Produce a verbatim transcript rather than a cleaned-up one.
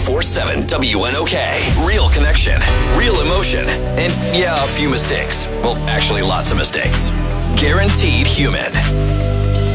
four seven W N O K. Real connection, real emotion, and yeah, a few mistakes. Well, actually, lots of mistakes. Guaranteed Human.